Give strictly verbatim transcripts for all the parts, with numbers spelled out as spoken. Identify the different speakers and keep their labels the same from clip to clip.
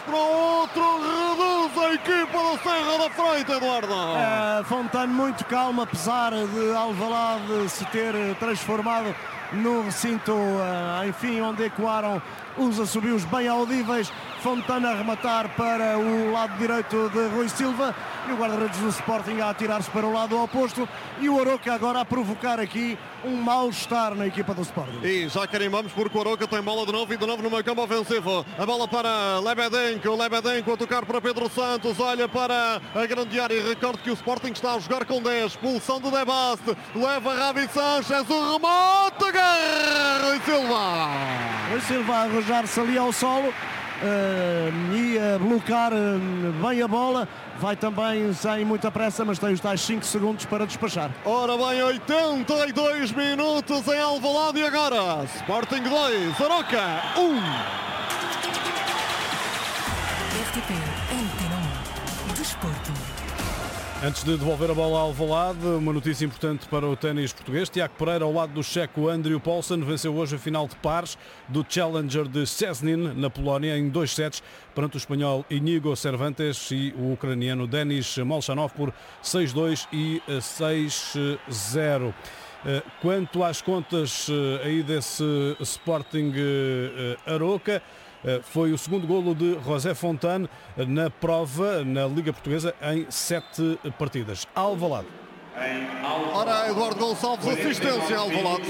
Speaker 1: para o outro, reduz a equipa da Serra da Freita, Eduardo.
Speaker 2: É, Fontane muito calmo, apesar de Alvalade se ter transformado no recinto, enfim, onde ecoaram os assobios bem audíveis. Fontane a rematar para o lado direito de Rui Silva e o guarda-redes do Sporting a atirar-se para o lado oposto, e o Aroca agora a provocar aqui um mal-estar na equipa do Sporting.
Speaker 1: E já carimbamos porque o Aroca tem bola de novo e de novo no meio campo ofensivo. A bola para Lebedenko, o Lebedenko a tocar para Pedro Santos, olha para a grande área e recordo que o Sporting está a jogar com dez, expulsão do Debaste, leva Ravi Sanchez, o remate, agarra Rui Silva.
Speaker 2: Rui Silva a arrojar-se ali ao solo. Uh, e a bloquear uh, bem a bola, vai também sem muita pressa, mas tem os tais cinco segundos para despachar.
Speaker 1: Ora bem, oitenta e dois minutos em Alvalade e agora Sporting dois, Aroca um.
Speaker 3: R T P Antena um Desporto.
Speaker 4: Antes de devolver a bola ao Alvalade, uma notícia importante para o ténis português. Tiago Pereira, ao lado do checo Andrew Paulsen, venceu hoje a final de pares do Challenger de Szczecin, na Polónia, em dois sets, perante o espanhol Inigo Cervantes e o ucraniano Denis Molchanov por seis dois e seis zero. Quanto às contas aí desse Sporting Aroca, foi o segundo golo de José Fontane na prova, na Liga Portuguesa, em sete partidas. Alvalade.
Speaker 1: Ora, Eduardo Gonçalves, assistência ao Alvalade.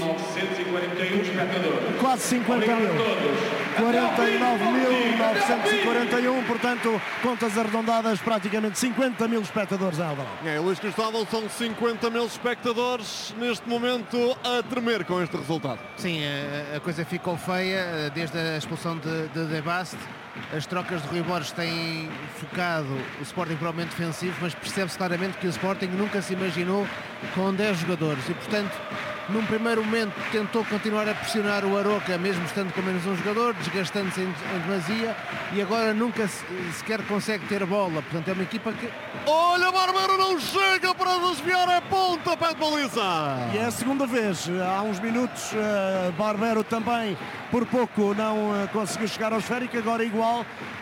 Speaker 2: Quase cinquenta mil. quarenta e nove mil novecentos e quarenta e um, portanto, contas arredondadas, praticamente cinquenta mil espectadores em Alvalade.
Speaker 1: É, Luís Cristóvão, são cinquenta mil espectadores neste momento a tremer com este resultado.
Speaker 5: Sim, a, a coisa ficou feia desde a expulsão de, de Debaste. As trocas de Rui Borges têm focado o Sporting para o momento defensivo, mas percebe-se claramente que o Sporting nunca se imaginou com dez jogadores e, portanto, num primeiro momento tentou continuar a pressionar o Aroca, mesmo estando com menos um jogador, desgastando-se em, em demasia, e agora nunca se, sequer consegue ter bola. Portanto, é uma equipa que...
Speaker 1: Olha, Barbero não chega para desviar a ponta, pé de baliza.
Speaker 2: E é a segunda vez. Há uns minutos, uh, Barbero também, por pouco, não uh, conseguiu chegar ao esférico, agora igual.